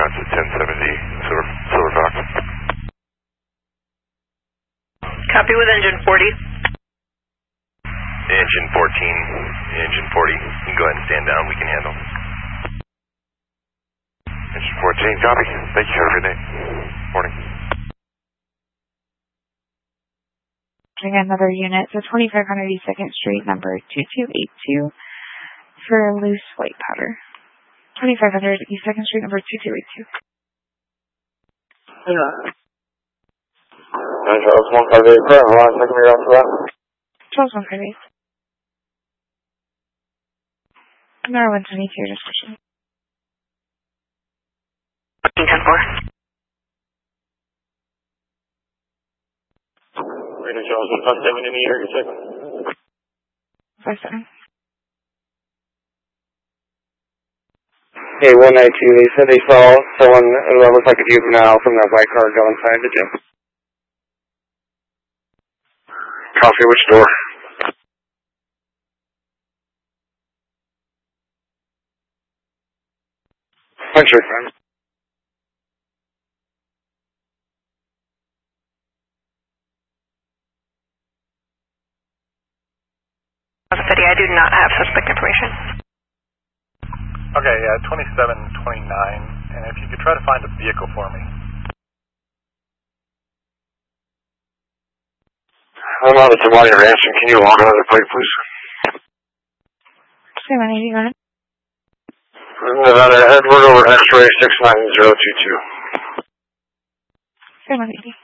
routes at 1070 Silver Fox. Copy with engine 40. Engine 14, engine 40. You can go ahead and stand down, we can handle. Engine 14, copy. Thank you, have a good day. Morning. Another unit, so 2500 East 2nd Street, number 2282, for loose white powder. 2500 East 2nd Street, number 2282. Charles 158, current line, second meter after that. Charles 158. Number 122, description. 1410-4. Radio Charles 157 in the air, your second. 57. Hey, 192, they said they saw someone, that looks like a juvenile from that white car go inside the gym. Coffee, which door? Puncher. I do not have suspect information. Okay, 2729, and if you could try to find a vehicle for me. I'm out of Tamale Ransom. Can you log another plate, please? 780, go ahead. Nevada, Edward over X-ray 69022. 780.